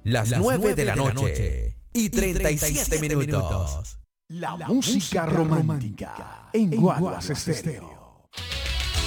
las 9 de la noche y 37 minutos. La música romántica en Guaguas Estéreo.